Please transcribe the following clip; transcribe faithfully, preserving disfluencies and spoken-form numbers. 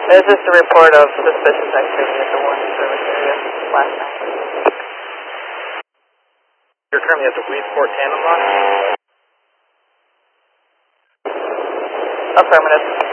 It's just a report of suspicious activity at the Warren service area last night. You're currently at the Weedsport Tandem Lock? Affirmative.